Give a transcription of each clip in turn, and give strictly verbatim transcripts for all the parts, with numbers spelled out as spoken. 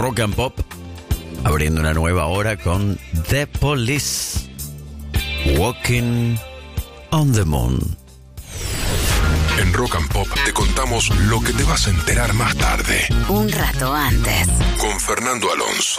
Rock and Pop, abriendo una nueva hora con The Police, Walking on the Moon. En Rock and Pop te contamos lo que te vas a enterar más tarde. Un rato antes. Con Fernando Alonso.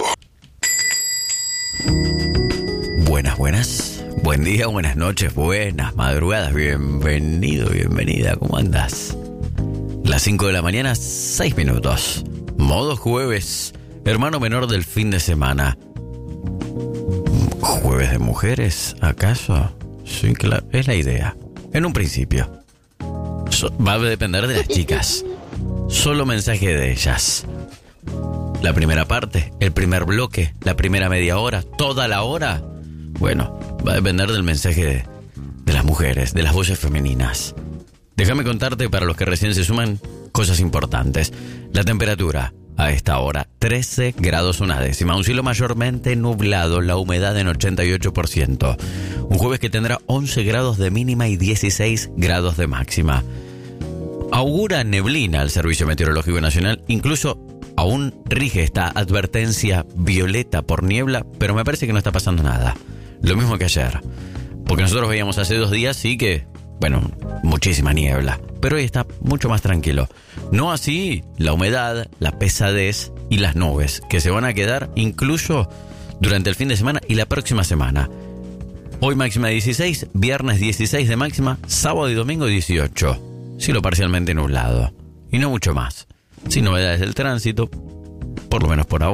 Buenas, buenas. Buen día, buenas noches, buenas madrugadas. Bienvenido, bienvenida. ¿Cómo andas? Las cinco de la mañana, seis minutos. Modo jueves, hermano menor del fin de semana. ¿Jueves de mujeres, acaso? Sí, claro, es la idea. En un principio. So, va a depender de las chicas. Solo mensaje de ellas. La primera parte, el primer bloque, la primera media hora, toda la hora. Bueno, va a depender del mensaje de, de las mujeres, de las voces femeninas. Déjame contarte, para los que recién se suman, cosas importantes. La temperatura a esta hora, trece grados una décima. Un cielo mayormente nublado, la humedad en ochenta y ocho por ciento. Un jueves que tendrá once grados de mínima y dieciséis grados de máxima. Augura neblina el Servicio Meteorológico Nacional. Incluso aún rige esta advertencia violeta por niebla, pero me parece que no está pasando nada. Lo mismo que ayer. Porque nosotros veíamos hace dos días, sí que, bueno, muchísima niebla. Pero hoy está mucho más tranquilo. No así la humedad, la pesadez y las nubes, que se van a quedar incluso durante el fin de semana y la próxima semana. Hoy máxima dieciséis, viernes dieciséis de máxima, sábado y domingo dieciocho. Cielo parcialmente nublado. Y no mucho más. Sin novedades del tránsito, por lo menos por ahora.